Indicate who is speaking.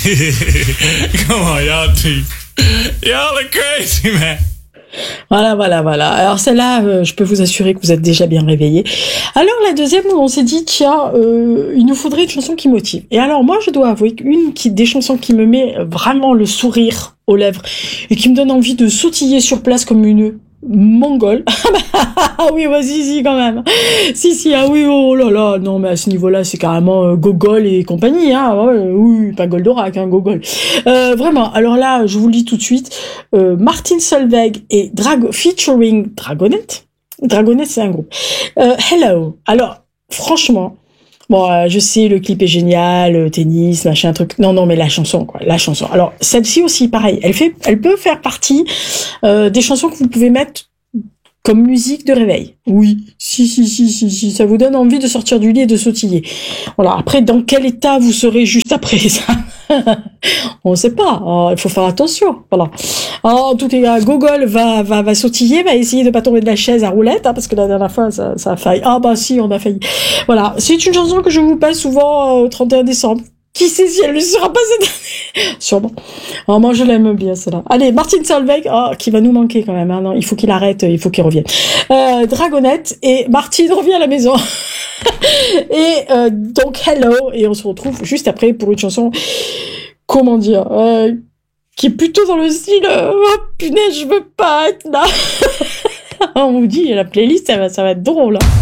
Speaker 1: Come on, y'all two. Y'all are crazy, man.
Speaker 2: Voilà. Alors celle-là, je peux vous assurer que vous êtes déjà bien réveillés. Alors la deuxième, on s'est dit, tiens, il nous faudrait une chanson qui motive. Et alors moi, je dois avouer des chansons qui me met vraiment le sourire aux lèvres et qui me donne envie de sautiller sur place comme une mongole. Ah oui, si, quand même. Si, ah oui, oh là là, non, mais à ce niveau-là, c'est carrément Gogol et compagnie, hein. Ouais, oui, pas Goldorak, hein, Gogol. Vraiment. Alors là, je vous le dis tout de suite, Martin Solveig et featuring Dragonette. Dragonette, c'est un groupe. Hello. Alors, franchement, bon, je sais, le clip est génial, tennis, machin, truc. Non, mais la chanson, quoi. La chanson. Alors, celle-ci aussi, pareil. Elle peut faire partie, des chansons que vous pouvez mettre comme musique de réveil. Oui. Si. Ça vous donne envie de sortir du lit et de sautiller. Voilà. Après, dans quel état vous serez juste après ça? On ne sait pas. Il faut faire attention. Voilà. En tout cas, Gogol va sautiller, va essayer de pas tomber de la chaise à roulette, hein, parce que la dernière fois, ça a failli. Ah, bah, si, on a failli. Voilà. C'est une chanson que je vous passe souvent au 31 décembre. Qui sait si elle ne sera pas cette année? Sûrement. Oh, moi, je l'aime bien, celle-là. Allez, Martin Solveig, qui va nous manquer quand même, hein. Non, il faut qu'il arrête, il faut qu'il revienne. Dragonette et Martin revient à la maison. Et, donc, hello. Et on se retrouve juste après pour une chanson, comment dire, qui est plutôt dans le style, oh, punaise, je veux pas être là. On vous dit, la playlist, ça va être drôle, hein.